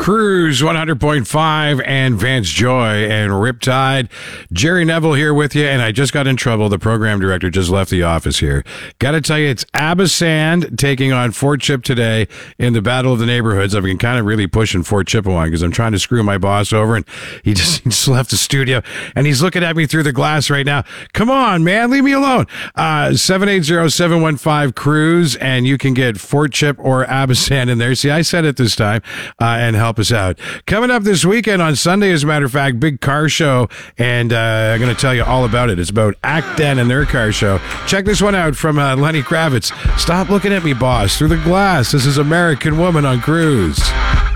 Cruise 100.5 and Vance Joy and Riptide. Jerry Neville here with you, and I just got in trouble. The program director just left the office here. Got to tell you, it's Abasand taking on Fort Chip today in the Battle of the Neighborhoods. I've been kind of really pushing Fort Chippewa because I'm trying to screw my boss over, and he just left the studio, and he's looking at me through the glass right now. Come on, man, leave me alone. 780-715-CRUISE, and you can get Fort Chip or Abasand in there. See, I said it this time, and help us out. Coming up this weekend on Sunday, as a matter of fact, big car show, and I'm going to tell you all about it. It's about Acten and their car show. Check this one out from Lenny Kravitz. Stop looking at me, boss, through the glass. This is American Woman on Cruise.